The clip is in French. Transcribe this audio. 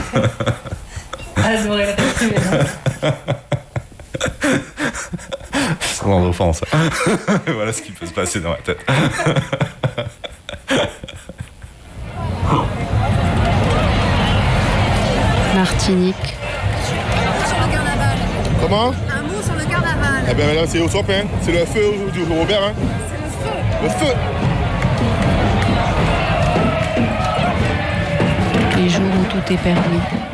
Adoré la tête. Sans offense. Voilà ce qui peut se passer dans ma tête. Martinique. Sur le carnaval. Comment? Un mot sur le carnaval. Eh bien là, c'est au sapin. C'est le feu du Robert. Hein. C'est le feu. Le feu. Les jours où tout est permis.